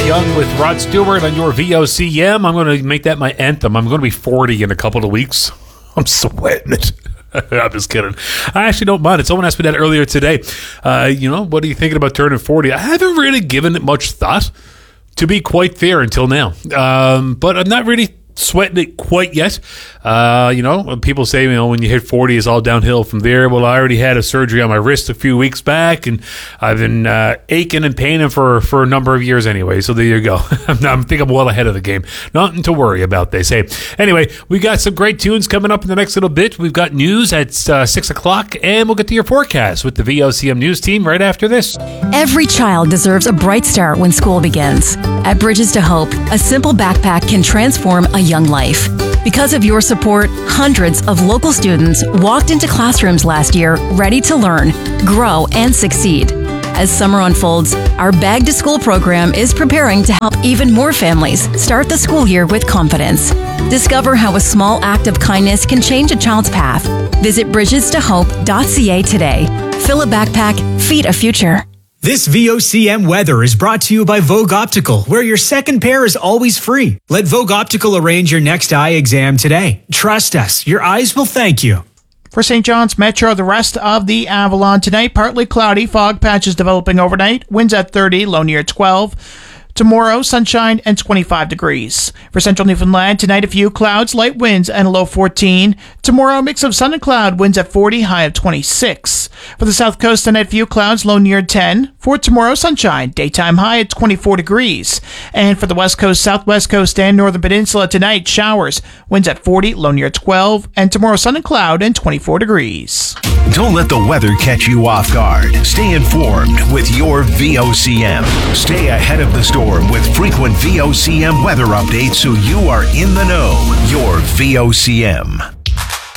Young with Rod Stewart on your VOCM. I'm going to make that my anthem. I'm going to be 40 in a couple of weeks. I'm sweating it. I'm just kidding. I actually don't mind it. Someone asked me that earlier today. What are you thinking about turning 40? I haven't really given it much thought, to be quite fair, until now. But I'm not really sweating it quite yet. People say, when you hit 40, it's all downhill from there. Well, I already had a surgery on my wrist a few weeks back, and I've been aching and paining for a number of years anyway. So there you go. I think I'm well ahead of the game. Nothing to worry about, they say. Anyway, we got some great tunes coming up in the next little bit. We've got news at 6 o'clock, and we'll get to your forecast with the VOCM News team right after this. Every child deserves a bright start when school begins. At Bridges to Hope, a simple backpack can transform a young life. Because of your support, hundreds of local students walked into classrooms last year ready to learn, grow, and succeed. As summer unfolds, our Bag to School program is preparing to help even more families start the school year with confidence. Discover how a small act of kindness can change a child's path. Visit bridgestohope.ca today. Fill a backpack, feed a future. This VOCM weather is brought to you by Vogue Optical, where your second pair is always free. Let Vogue Optical arrange your next eye exam today. Trust us, your eyes will thank you. For St. John's Metro, the rest of the Avalon tonight, partly cloudy, fog patches developing overnight, winds at 30, low near 12. Tomorrow, sunshine and 25 degrees. For Central Newfoundland, tonight a few clouds, light winds and a low 14. Tomorrow, a mix of sun and cloud, winds at 40, high of 26. For the South Coast, tonight a few clouds, low near 10. For tomorrow, sunshine, daytime high at 24 degrees. And for the West Coast, Southwest Coast, and Northern Peninsula, tonight showers, winds at 40, low near 12. And tomorrow, sun and cloud and 24 degrees. Don't let the weather catch you off guard. Stay informed with your VOCM. Stay ahead of the storm with frequent VOCM weather updates so you are in the know. Your VOCM.